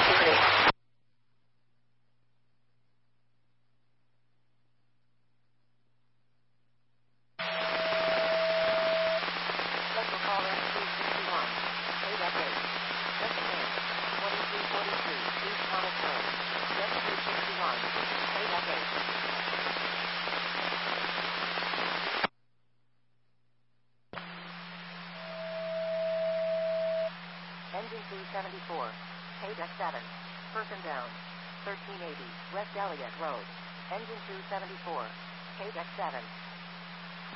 Special call M361. KDEC 8. Destination 2343 East Thomas Road. M361. KDEC 8. Engine 274. KDEC 7. Person down. 1380 West Elliott Road. Engine 274. KDEC 7.